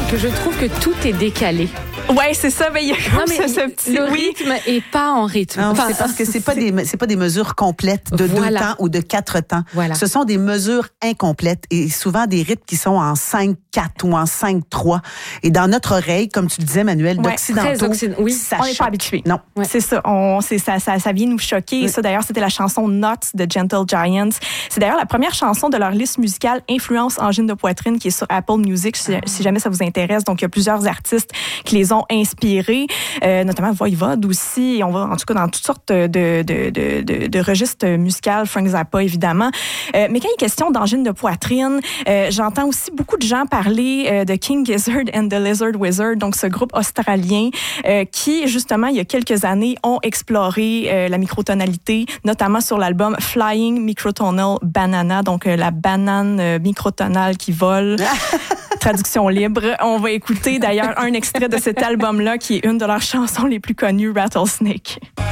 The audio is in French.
que je trouve que tout est décalé. Ouais, c'est ça. Mais il y a comme ce petit... Le rythme est pas en rythme. Non, c'est parce que c'est pas des mesures complètes de 2 temps ou de 4 temps. Voilà. Ce sont des mesures incomplètes et souvent des rythmes qui sont en 5-4 ou en 5-3. Et dans notre oreille, comme tu disais, Manuel, d'occidentaux, oui, ça on n'est choque. pas habitué. Non. Ouais. C'est ça. Ça vient nous choquer. Ça, d'ailleurs, c'était la chanson Nuts de Gentle Giants. C'est d'ailleurs la première chanson de leur liste musicale Influence Angine de poitrine qui est sur Apple Music, si jamais ça vous intéresse. Donc, il y a plusieurs artistes qui les ont inspirés, notamment Voivode aussi. Et on va, en tout cas, dans toutes sortes de registres musicaux. Frank Zappa, évidemment. Mais quand il est question d'angine de poitrine, j'entends aussi beaucoup de gens parler de King Gizzard and the Lizard Wizard, donc ce groupe australien qui, justement, il y a quelques années, ont exploré la microtonalité, notamment sur l'album Flying Microtonal Banana, donc la banane microtonale qui vole. Traduction libre. On va écouter d'ailleurs un extrait de cet album-là qui est une de leurs chansons les plus connues, Rattlesnake.